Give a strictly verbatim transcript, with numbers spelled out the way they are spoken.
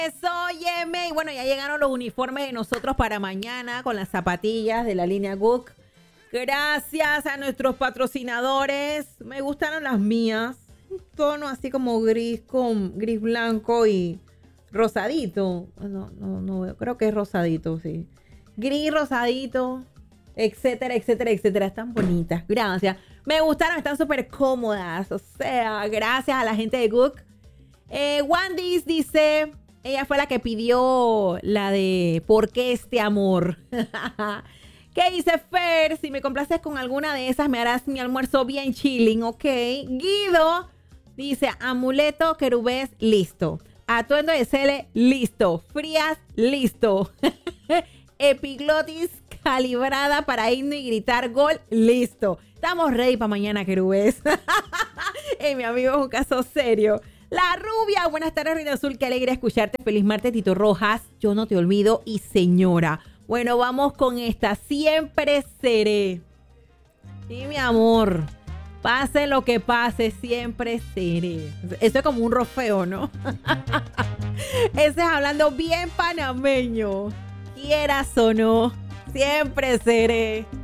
Óyeme, y bueno, ya llegaron los uniformes de nosotros para mañana con las zapatillas de la línea Gook. Gracias a nuestros patrocinadores. Me gustaron las mías. Un tono así como gris con gris blanco y rosadito. No, no, no veo. Creo que es rosadito, sí. Gris, rosadito, etcétera, etcétera, etcétera. Están bonitas. Gracias. Me gustaron, están súper cómodas. O sea, gracias a la gente de Gook. Eh, Wandis dice... Ella fue la que pidió la de ¿por qué este amor? ¿Qué dice Fer? Si me complaces con alguna de esas, me harás mi almuerzo bien chilling, ¿ok? Guido dice amuleto, querubés, listo. Atuendo de Cele, listo. Frías, listo. Epiglotis calibrada para himno y gritar gol, listo. Estamos ready para mañana, querubés. eh, mi amigo, es un caso serio. La rubia, buenas tardes, Reina Azul, qué alegre escucharte. Feliz martes, Tito Rojas, yo no te olvido y señora. Bueno, vamos con esta, siempre seré. Sí, mi amor, pase lo que pase, siempre seré. Eso es como un rofeo, ¿no? Ese es hablando bien panameño. Quieras o no, siempre seré.